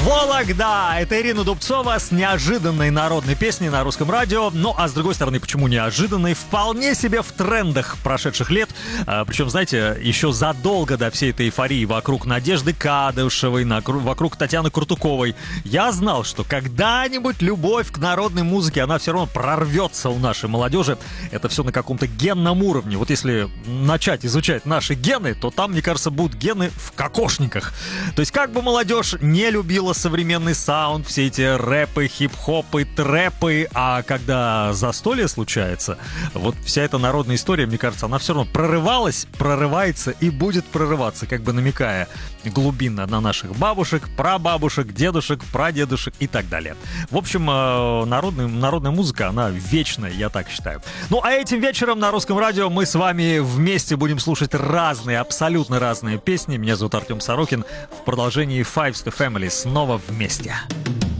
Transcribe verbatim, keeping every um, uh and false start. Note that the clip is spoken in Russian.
Вологда! Это Ирина Дубцова с неожиданной народной песней на русском радио. Ну, а с другой стороны, почему неожиданной? Вполне себе в трендах прошедших лет. А, причем, знаете, еще задолго до всей этой эйфории вокруг Надежды Кадышевой, вокруг Татьяны Куртуковой, я знал, что когда-нибудь любовь к народной музыке, она все равно прорвется у нашей молодежи. Это все на каком-то генном уровне. Вот если начать изучать наши гены, то там, мне кажется, будут гены в кокошниках. То есть как бы молодежь не любила современный саунд, все эти рэпы, хип-хопы, трэпы, а когда застолье случается, вот вся эта народная история, мне кажется, она все равно прорывалась, прорывается и будет прорываться, как бы намекая глубинно на наших бабушек, прабабушек, дедушек, прадедушек и так далее. В общем, народная, народная музыка, она вечная, я так считаю. Ну, а этим вечером на русском радио мы с вами вместе будем слушать разные, абсолютно разные песни. Меня зовут Артем Сорокин. В продолжении Fives to Family снова вместе.